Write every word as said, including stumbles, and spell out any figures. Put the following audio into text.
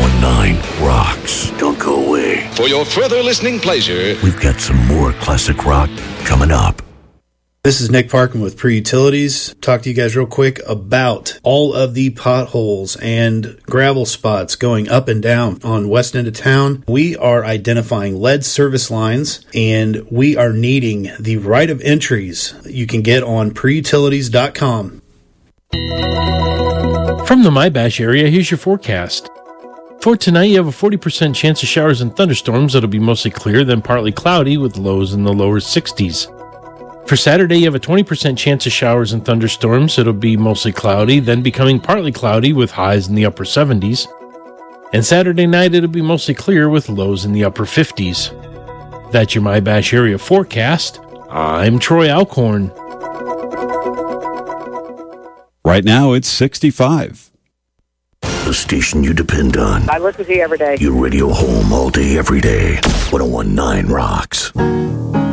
one nine rocks. Don't go away. For your further listening pleasure, we've got some more classic rock coming up. This is Nick Parkin with Pre-Utilities. Talk to you guys real quick about all of the potholes and gravel spots going up and down on west end of town. We are identifying lead service lines, and we are needing the right of entries you can get on pre utilities dot com. From the MyBash area, here's your forecast. For tonight, you have a forty percent chance of showers and thunderstorms. It'll be mostly clear, then partly cloudy with lows in the lower sixties. For Saturday, you have a twenty percent chance of showers and thunderstorms. It'll be mostly cloudy, then becoming partly cloudy with highs in the upper seventies. And Saturday night, it'll be mostly clear with lows in the upper fifties. That's your MyBash area forecast. I'm Troy Alcorn. Right now, it's sixty-five. The station you depend on. I listen to you every day. Your radio home all day, every day. one oh one point nine rocks.